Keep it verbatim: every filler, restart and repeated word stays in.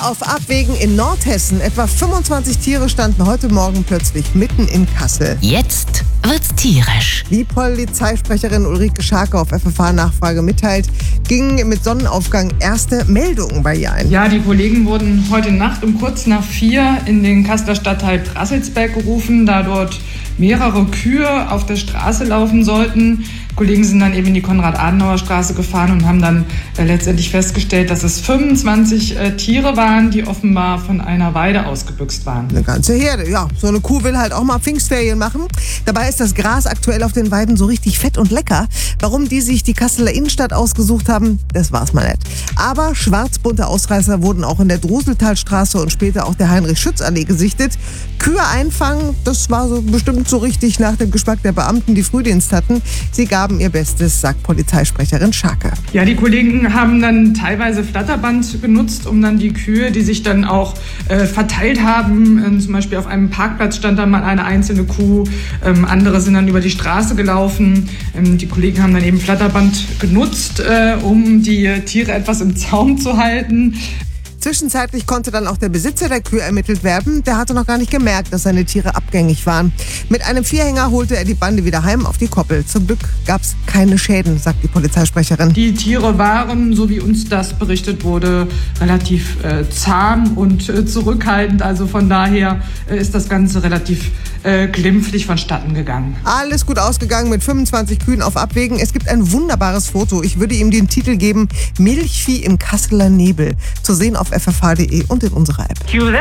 auf Abwägen in Nordhessen. Etwa fünfundzwanzig Tiere standen heute Morgen plötzlich mitten in Kassel. Jetzt wird's tierisch. Wie Polizeisprecherin Ulrike Scharke auf F F H-Nachfrage mitteilt, gingen mit Sonnenaufgang erste Meldungen bei ihr ein. Ja, die Kollegen wurden heute Nacht um kurz nach vier in den Kasseler Stadtteil Brasselsberg gerufen, da dort mehrere Kühe auf der Straße laufen sollten. Die Kollegen sind dann eben in die Konrad-Adenauer-Straße gefahren und haben dann äh, letztendlich festgestellt, dass es fünfundzwanzig äh, Tiere waren, die offenbar von einer Weide ausgebüxt waren. Eine ganze Herde, ja. So eine Kuh will halt auch mal Pfingstferien machen. Dabei ist das Gras aktuell auf den Weiden so richtig fett und lecker. Warum die sich die Kasseler Innenstadt ausgesucht haben, das war's mal nicht. Aber schwarzbunte Ausreißer wurden auch in der Druseltalstraße und später auch der Heinrich-Schütz-Allee gesichtet. Kühe einfangen, das war so bestimmt so richtig nach dem Geschmack der Beamten, die Frühdienst hatten. Sie gaben ihr Bestes, sagt Polizeisprecherin Scharke. Ja, die Kollegen haben dann teilweise Flatterband genutzt, um dann die Kühe, die sich dann auch äh, verteilt haben, äh, zum Beispiel auf einem Parkplatz stand dann mal eine einzelne Kuh, ähm, andere sind dann über die Straße gelaufen. Ähm, die Kollegen haben dann eben Flatterband genutzt, äh, um die Tiere etwas im Zaum zu halten. Zwischenzeitlich konnte dann auch der Besitzer der Kühe ermittelt werden. Der hatte noch gar nicht gemerkt, dass seine Tiere abgängig waren. Mit einem Vierhänger holte er die Bande wieder heim auf die Koppel. Zum Glück gab es keine Schäden, sagt die Polizeisprecherin. Die Tiere waren, so wie uns das berichtet wurde, relativ äh, zahm und äh, zurückhaltend. Also von daher äh, ist das Ganze relativ äh, glimpflich vonstatten gegangen. Alles gut ausgegangen mit fünfundzwanzig Kühen auf Abwägen. Es gibt ein wunderbares Foto. Ich würde ihm den Titel geben: Milchvieh im Kasseler Nebel. Zu sehen auf f f h punkt d e und in unserer App.